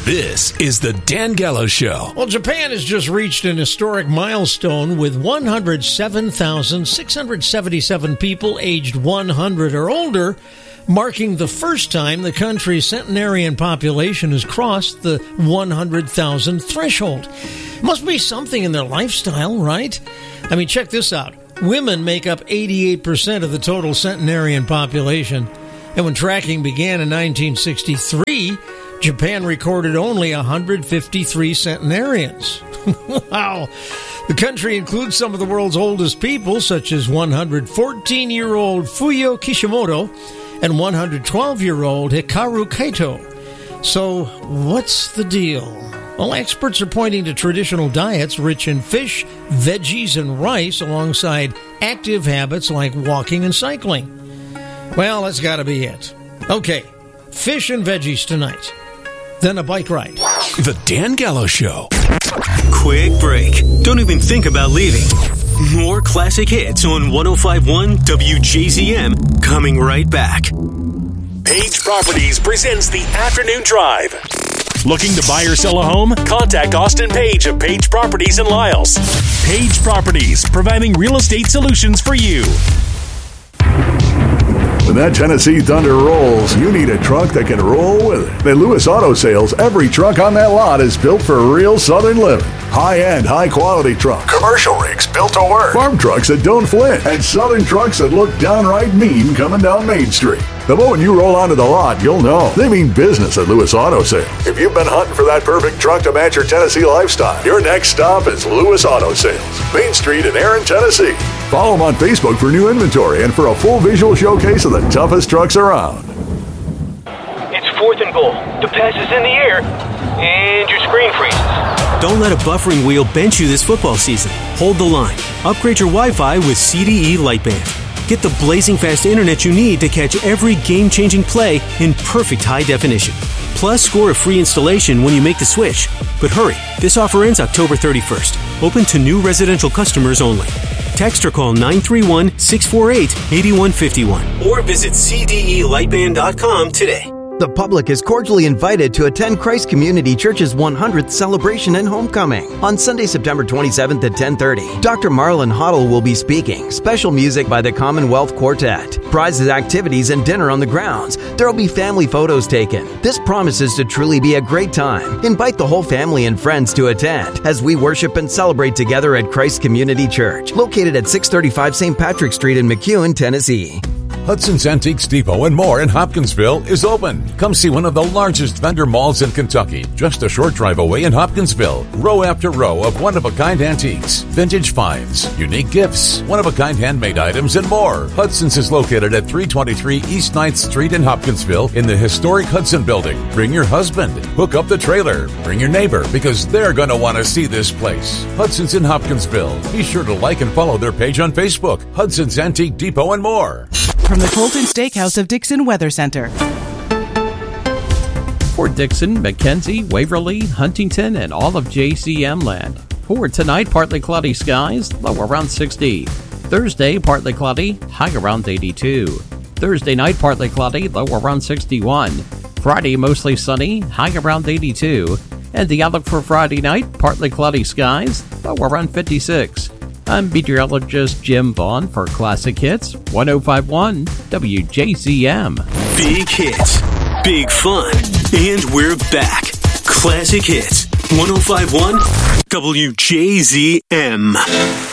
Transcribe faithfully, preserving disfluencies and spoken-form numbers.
This is the Dan Gallo Show. Well, Japan has just reached an historic milestone with one hundred seven thousand six hundred seventy-seven people aged one hundred or older, marking the first time the country's centenarian population has crossed the one hundred thousand threshold. Must be something in their lifestyle, right? I mean, check this out. Women make up eighty-eight percent of the total centenarian population. And when tracking began in nineteen sixty-three, Japan recorded only one hundred fifty-three centenarians. Wow. The country includes some of the world's oldest people, such as one hundred fourteen-year-old Fuyo Kishimoto and one hundred twelve-year-old Hikaru Kaito. So, what's the deal? Well, experts are pointing to traditional diets rich in fish, veggies, and rice alongside active habits like walking and cycling. Well, that's got to be it. Okay, fish and veggies tonight. Then a bike ride. The Dan Gallo Show. Quick break. Don't even think about leaving. More classic hits on one oh five point one W J Z M coming right back. Page Properties presents the Afternoon Drive. Looking to buy or sell a home? Contact Austin Page of Page Properties in Lyles. Page Properties, providing real estate solutions for you. When that Tennessee Thunder rolls, you need a truck that can roll with it. At Lewis Auto Sales, every truck on that lot is built for real Southern living. High-end, high-quality trucks. Commercial rigs built to work. Farm trucks that don't flinch. And Southern trucks that look downright mean coming down Main Street. The moment you roll onto the lot, you'll know. They mean business at Lewis Auto Sales. If you've been hunting for that perfect truck to match your Tennessee lifestyle, your next stop is Lewis Auto Sales. Main Street in Aaron, Tennessee. Follow them on Facebook for new inventory and for a full visual showcase of the toughest trucks around. It's fourth and goal. The pass is in the air, and your screen freezes. Don't let a buffering wheel bench you this football season. Hold the line. Upgrade your Wi-Fi with C D E Lightband. Get the blazing fast internet you need to catch every game-changing play in perfect high definition. Plus, score a free installation when you make the switch. But hurry, this offer ends October thirty-first. Open to new residential customers only. Text or call nine three one, six four eight, eight one five one or visit C D E lightband dot com today. The public is cordially invited to attend Christ Community Church's one hundredth celebration and homecoming on Sunday, September twenty-seventh at ten thirty. Doctor Marlon Hoddle will be speaking. Special music by the Commonwealth Quartet. Prizes, activities, and dinner on the grounds. There will be family photos taken. This promises to truly be a great time. Invite the whole family and friends to attend as we worship and celebrate together at Christ Community Church, located at six thirty-five Saint Patrick Street in McEwen, Tennessee. Hudson's Antiques Depot and more in Hopkinsville is open. Come see one of the largest vendor malls in Kentucky, just a short drive away in Hopkinsville. Row after row of one-of-a-kind antiques, vintage finds, unique gifts, one-of-a-kind handmade items, and more. Hudson's is located at three twenty-three East ninth Street in Hopkinsville in the historic Hudson Building. Bring your husband. Hook up the trailer. Bring your neighbor because they're going to want to see this place. Hudson's in Hopkinsville. Be sure to like and follow their page on Facebook. Hudson's Antique Depot and more. From the Colton Steakhouse of Dixon Weather Center. For Dixon, McKenzie, Waverly, Huntington, and all of J C M land. For tonight, partly cloudy skies, low around sixty. Thursday, partly cloudy, high around eighty-two. Thursday night, partly cloudy, low around sixty-one. Friday, mostly sunny, high around eighty-two. And the outlook for Friday night, partly cloudy skies, low around fifty-six. I'm meteorologist Jim Vaughn for Classic Hits, one oh five point one W J Z M. Big hits, big fun, and we're back. Classic Hits, one oh five point one W J Z M.